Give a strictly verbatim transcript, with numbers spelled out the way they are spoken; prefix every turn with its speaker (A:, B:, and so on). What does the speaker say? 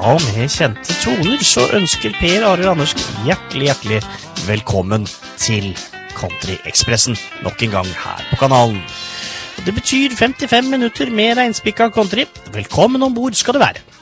A: og med kjente toner så ønsker Per Arild Andersen hjertelig, hjertelig velkommen til Country-Expressen nok en gang her på kanalen. Det betyr femtifem minutter med regnspikka country. Velkommen ombord skal du være.